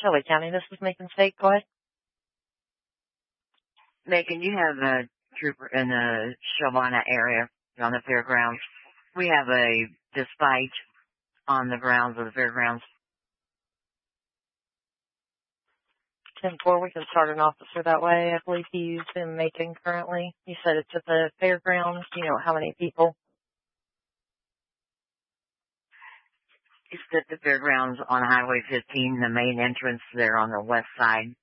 Shelby County, this is Macon State. Go ahead. Macon, you have a trooper in the Shelvana area on the fairgrounds. We have a dispatch on the grounds of the fairgrounds. 10-4, we can start an officer that way. I believe he's in Macon currently. You said it's at the fairgrounds. You know how many people? It's at the fairgrounds on Highway 15, the main entrance there on the west side.